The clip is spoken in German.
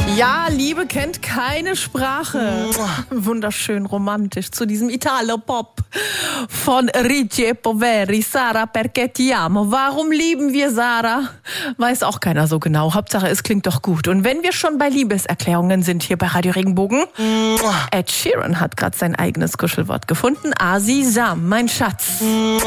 Ja, Liebe kennt keine Sprache. Wunderschön romantisch zu diesem Italo-Pop von Ricci e Poveri. Sara, perché ti amo. Warum lieben wir Sarah? Weiß auch keiner so genau. Hauptsache, es klingt doch gut. Und wenn wir schon bei Liebeserklärungen sind hier bei Radio Regenbogen, Ed Sheeran hat gerade sein eigenes Kuschelwort gefunden. Asi Sam, mein Schatz.